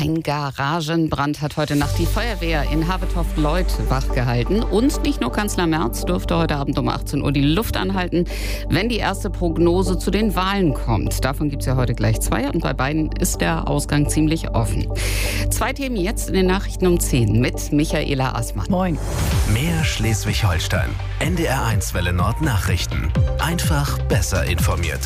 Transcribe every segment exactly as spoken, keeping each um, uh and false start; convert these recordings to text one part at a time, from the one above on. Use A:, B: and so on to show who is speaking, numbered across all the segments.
A: Ein Garagenbrand hat heute Nacht die Feuerwehr in Havetoft-Leuth wachgehalten. Und nicht nur Kanzler Merz dürfte heute Abend um achtzehn Uhr die Luft anhalten, wenn die erste Prognose zu den Wahlen kommt. Davon gibt es ja heute gleich zwei und bei beiden ist der Ausgang ziemlich offen. Zwei Themen jetzt in den Nachrichten um zehn mit Michaela Assmann.
B: Moin.
C: Mehr Schleswig-Holstein. N D R eins Welle Nord Nachrichten. Einfach besser informiert.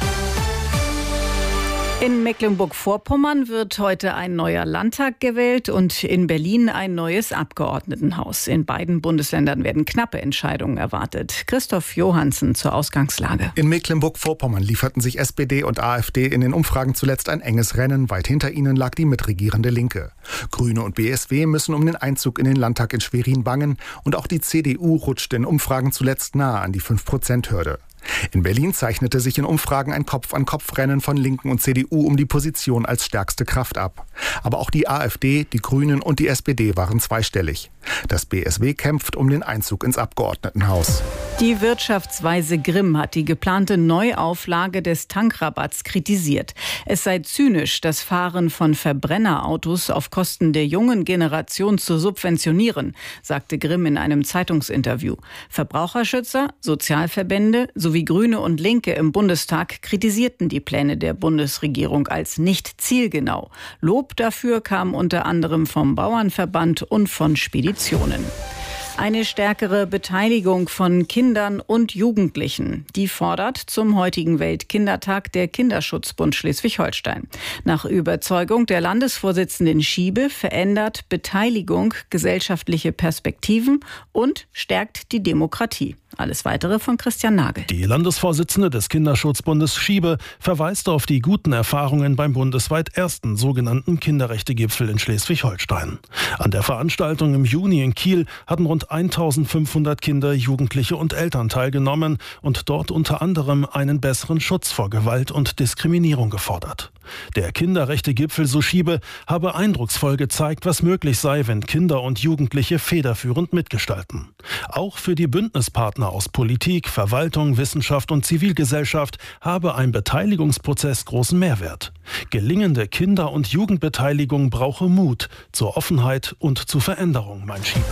B: In Mecklenburg-Vorpommern wird heute ein neuer Landtag gewählt und in Berlin ein neues Abgeordnetenhaus. In beiden Bundesländern werden knappe Entscheidungen erwartet. Christoph Johansen zur Ausgangslage.
D: In Mecklenburg-Vorpommern lieferten sich S P D und AfD in den Umfragen zuletzt ein enges Rennen. Weit hinter ihnen lag die mitregierende Linke. Grüne und B S W müssen um den Einzug in den Landtag in Schwerin bangen. Und auch die C D U rutscht in Umfragen zuletzt nahe an die fünf Prozent Hürde. In Berlin zeichnete sich in Umfragen ein Kopf-an-Kopf-Rennen von Linken und C D U um die Position als stärkste Kraft ab. Aber auch die AfD, die Grünen und die S P D waren zweistellig. Das B S W kämpft um den Einzug ins Abgeordnetenhaus.
B: Die Wirtschaftsweise Grimm hat die geplante Neuauflage des Tankrabatts kritisiert. Es sei zynisch, das Fahren von Verbrennerautos auf Kosten der jungen Generation zu subventionieren, sagte Grimm in einem Zeitungsinterview. Verbraucherschützer, Sozialverbände sowie Grüne und Linke im Bundestag kritisierten die Pläne der Bundesregierung als nicht zielgenau. Lob dafür kam unter anderem vom Bauernverband und von Speditionen. Eine stärkere Beteiligung von Kindern und Jugendlichen. Die fordert zum heutigen Weltkindertag der Kinderschutzbund Schleswig-Holstein. Nach Überzeugung der Landesvorsitzenden Schiebe verändert Beteiligung gesellschaftliche Perspektiven und stärkt die Demokratie. Alles Weitere von Christian Nagel.
E: Die Landesvorsitzende des Kinderschutzbundes Schiebe verweist auf die guten Erfahrungen beim bundesweit ersten sogenannten Kinderrechtegipfel in Schleswig-Holstein. An der Veranstaltung im Juni in Kiel hatten rund eintausendfünfhundert Kinder, Jugendliche und Eltern teilgenommen und dort unter anderem einen besseren Schutz vor Gewalt und Diskriminierung gefordert. Der Kinderrechtegipfel, so Schiebe, habe eindrucksvoll gezeigt, was möglich sei, wenn Kinder und Jugendliche federführend mitgestalten. Auch für die Bündnispartner aus Politik, Verwaltung, Wissenschaft und Zivilgesellschaft habe ein Beteiligungsprozess großen Mehrwert. Gelingende Kinder- und Jugendbeteiligung brauche Mut zur Offenheit und zu Veränderung, meint Schiebe.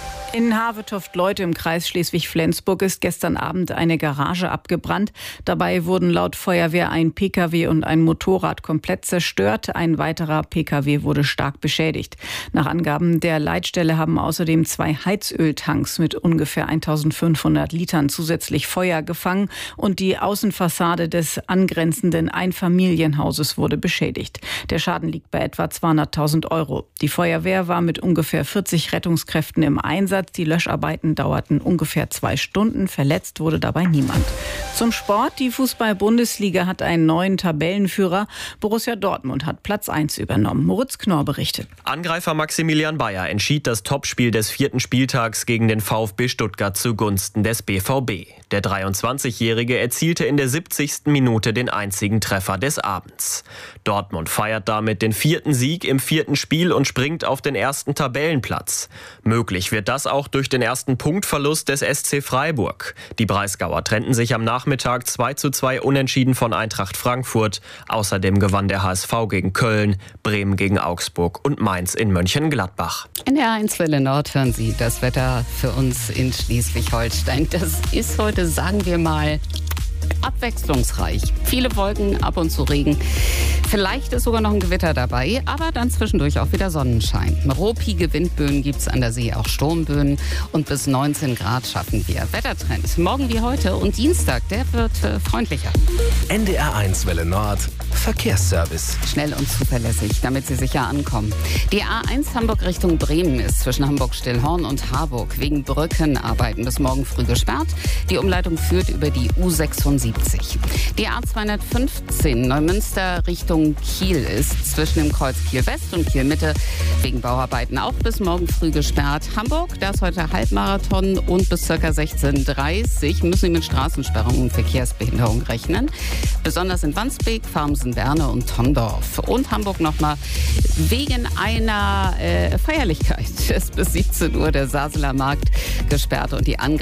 B: In Havetoft-Leuth im Kreis Schleswig-Flensburg ist gestern Abend eine Garage abgebrannt. Dabei wurden laut Feuerwehr ein Pkw und ein Motorrad komplett zerstört. Ein weiterer Pkw wurde stark beschädigt. Nach Angaben der Leitstelle haben außerdem zwei Heizöltanks mit ungefähr eintausendfünfhundert Litern zusätzlich Feuer gefangen und die Außenfassade des angrenzenden Einfamilienhauses wurde beschädigt. Der Schaden liegt bei etwa zweihunderttausend Euro. Die Feuerwehr war mit ungefähr vierzig Rettungskräften im Einsatz. Die Löscharbeiten dauerten ungefähr zwei Stunden. Verletzt wurde dabei niemand. Zum Sport. Die Fußball-Bundesliga hat einen neuen Tabellenführer. Borussia Dortmund hat Platz eins übernommen. Moritz Knorr berichtet.
F: Angreifer Maximilian Bayer entschied das Topspiel des vierten Spieltags gegen den VfB Stuttgart zugunsten des B V B. Der dreiundzwanzigjährige erzielte in der siebzigsten Minute den einzigen Treffer des Abends. Dortmund feiert damit den vierten Sieg im vierten Spiel und springt auf den ersten Tabellenplatz. Möglich wird das auch durch den ersten Punktverlust des S C Freiburg. Die Breisgauer trennten sich am Nachmittag zwei zu zwei unentschieden von Eintracht Frankfurt. Außerdem gewann der H S V gegen Köln, Bremen gegen Augsburg und Mainz in Mönchengladbach.
A: In der eins Welle Nord hören Sie das Wetter für uns in Schleswig-Holstein. Das ist heute, sagen wir mal, abwechslungsreich. Viele Wolken, ab und zu Regen. Vielleicht ist sogar noch ein Gewitter dabei, aber dann zwischendurch auch wieder Sonnenschein. Ruppige Windböen gibt es an der See, auch Sturmböen. Und bis neunzehn Grad schaffen wir. Wettertrend morgen wie heute und Dienstag, der wird äh, freundlicher.
C: N D R eins Welle Nord Verkehrsservice.
A: Schnell und zuverlässig, damit Sie sicher ankommen. Die A eins Hamburg Richtung Bremen ist zwischen Hamburg-Stillhorn und Harburg wegen Brückenarbeiten bis morgen früh gesperrt. Die Umleitung führt über die U sechsundsiebzig. Die A zweihundertfünfzehn Neumünster Richtung Kiel ist zwischen dem Kreuz Kiel West und Kiel Mitte wegen Bauarbeiten auch bis morgen früh gesperrt. Hamburg, da ist heute Halbmarathon und bis ca. sechzehn Uhr dreißig müssen Sie mit Straßensperrungen und Verkehrsbehinderung rechnen. Besonders in Wandsbek, Farmsen, Werne und Tondorf. Und Hamburg nochmal wegen einer äh, Feierlichkeit ist bis siebzehn Uhr der Saseler Markt gesperrt und die Angriff